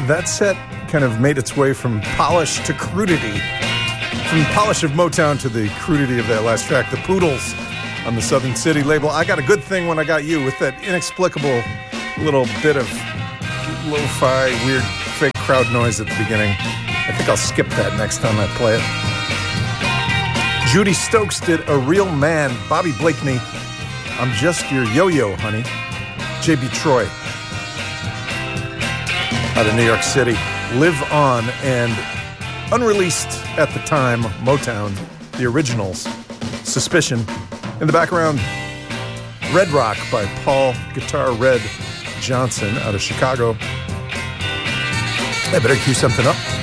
That set kind of made its way from polish to crudity. From the polish of Motown to the crudity of that last track, The Poodles on the Southern City label. I got a good thing when I got you with that inexplicable little bit of lo-fi, weird, fake crowd noise at the beginning. I think I'll skip that next time I play it. Judy Stokes did A Real Man. Bobby Blakeney, I'm Just Your Yo-Yo, Honey. J.B. Troy out of New York City. Live On, and unreleased at the time, Motown, the originals, Suspicion. In the background, Red Rock by Paul Guitar Red Johnson out of Chicago. I better cue something up.